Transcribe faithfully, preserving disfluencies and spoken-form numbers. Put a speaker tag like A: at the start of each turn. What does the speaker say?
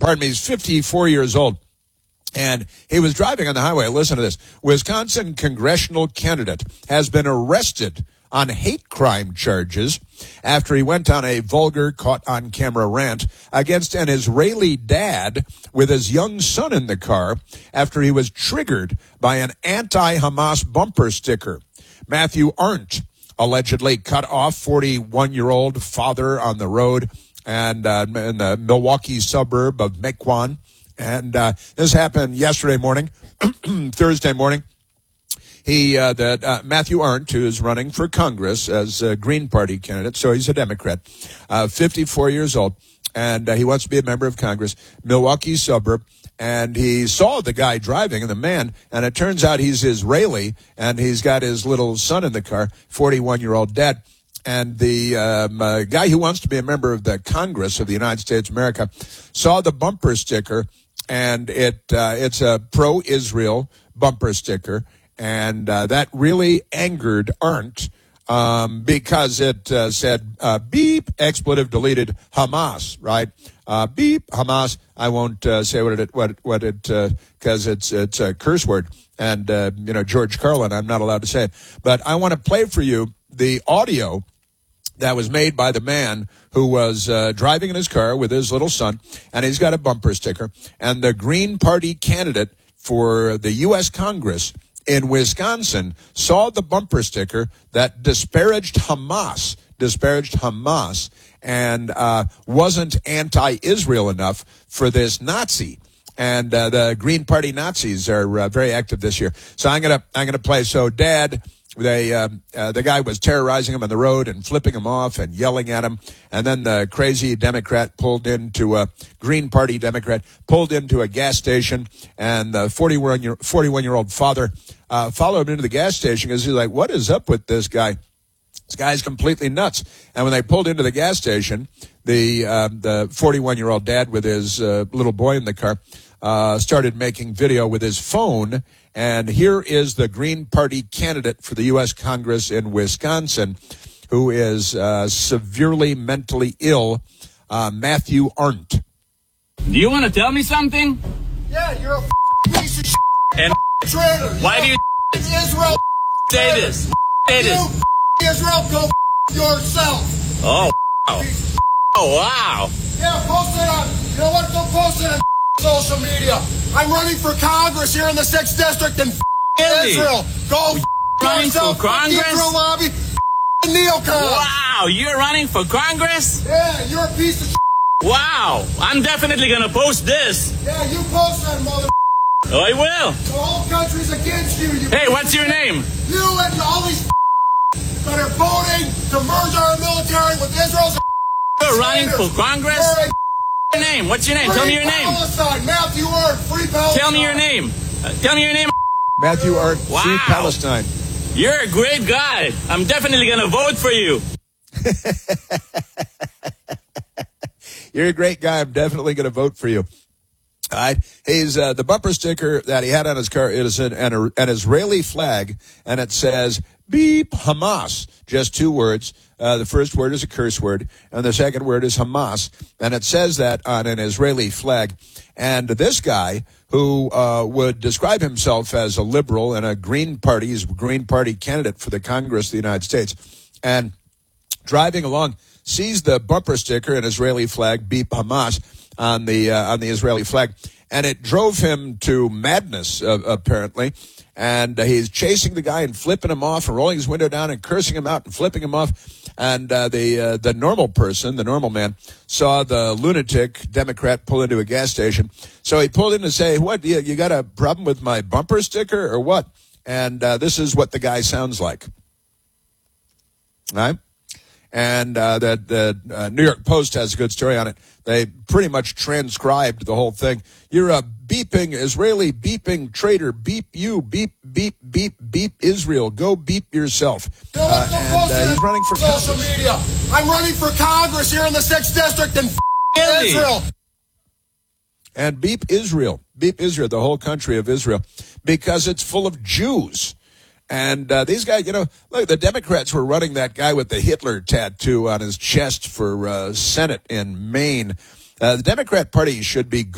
A: pardon me, he's fifty-four years old. And he was driving on the highway. Listen to this. Wisconsin congressional candidate has been arrested on hate crime charges after he went on a vulgar caught-on-camera rant against an Israeli dad with his young son in the car after he was triggered by an anti-Hamas bumper sticker. Matthew Arndt allegedly cut off forty-one-year-old father on the road and uh, in the Milwaukee suburb of Mequon. And uh, this happened yesterday morning, Thursday morning. He, uh, that uh, Matthew Arndt, who is running for Congress as a Green Party candidate, so he's a Democrat, uh, fifty-four years old, and uh, he wants to be a member of Congress, Milwaukee suburb, and he saw the guy driving, and the man, and it turns out he's Israeli, and he's got his little son in the car, forty-one-year-old dad. And the um, uh, guy who wants to be a member of the Congress of the United States of America saw the bumper sticker, and it uh, it's a pro-Israel bumper sticker, and uh, that really angered Arndt um, because it uh, said, uh, beep, expletive deleted, Hamas, right? Uh, beep, Hamas. I won't uh, say what it, what, what it, because uh, it's, it's a curse word. And, uh, you know, George Carlin, I'm not allowed to say it. But I want to play for you the audio that was made by the man who was uh, driving in his car with his little son, and he's got a bumper sticker. And the Green Party candidate for the U S Congress in Wisconsin saw the bumper sticker that disparaged Hamas, disparaged Hamas, and uh, wasn't anti-Israel enough for this Nazi. And uh, the Green Party Nazis are uh, very active this year. So I'm gonna I'm gonna play. So, Dad. They, um, uh, the guy was terrorizing him on the road and flipping him off and yelling at him. And then the crazy Democrat pulled into a Green Party Democrat, pulled into a gas station. And the forty-one-year-old father uh, followed him into the gas station because he's like, what is up with this guy? This guy's completely nuts. And when they pulled into the gas station, the uh, the forty-one-year-old dad with his uh, little boy in the car uh, started making video with his phone. And here is the Green Party candidate for the U S Congress in Wisconsin, who is uh, severely mentally ill, uh, Matthew Arndt.
B: Do you want to tell me something?
C: Yeah, you're a piece of shit.
B: And
C: traitor.
B: Why do you
C: Israel
B: say this? Say this.
C: You Israel, go yourself.
B: Oh, wow. Oh, wow.
C: Yeah, post it on, you know what, go post it on social media. I'm running for Congress here in the sixth District in
B: really?
C: Israel. Go
B: running
C: yourself,
B: for Congress?
C: Israel lobby, neocon.
B: Wow, you're running for Congress?
C: Yeah, you're a piece of shit.
B: Wow, I'm definitely going to post this.
C: Yeah, you post that, mother.
B: Oh, I will.
C: The whole country's against you. you
B: Hey, what's your name?
C: You and all these that are voting to merge our military with Israel's.
B: You're running for Congress?
C: You're a
B: Your name? What's your name?
C: free
B: Tell me your name.
C: Palestine. Matthew Arndt, free Palestine.
B: Tell me your name. Uh, tell me your name.
A: Matthew Arndt,
B: Wow.
A: Free Palestine.
B: You're a great guy. I'm definitely going to vote for you.
A: You're a great guy. I'm definitely going to vote for you. All right. He's, uh, the bumper sticker that he had on his car, it is an, an, an Israeli flag, and it says, beep, Hamas. Just two words. Uh, the first word is a curse word, and the second word is Hamas. And it says that on an Israeli flag. And this guy, who uh, would describe himself as a liberal and a Green Party, he's a Green Party candidate for the Congress of the United States, and driving along, sees the bumper sticker, an Israeli flag, beep, Hamas, on the uh, on the Israeli flag, and it drove him to madness, uh, apparently. And uh, he's chasing the guy and flipping him off and rolling his window down and cursing him out and flipping him off. And uh, the uh, the normal person, the normal man, saw the lunatic Democrat pull into a gas station. So he pulled in to say, what, you, you got a problem with my bumper sticker or what? And uh, this is what the guy sounds like. All right? And uh, the, the uh, New York Post has a good story on it. They pretty much transcribed the whole thing. You're a beeping Israeli beeping traitor. Beep you. Beep, beep, beep, beep Israel. Go beep yourself. Uh, and uh, he's running for
C: social
A: Congress.
C: media. I'm running for Congress here in the sixth District in
B: Really?
C: Israel.
A: And beep Israel. Beep Israel, the whole country of Israel, because it's full of Jews. And uh, these guys, you know, look, the Democrats were running that guy with the Hitler tattoo on his chest for uh, Senate in Maine. Uh, the Democrat Party should be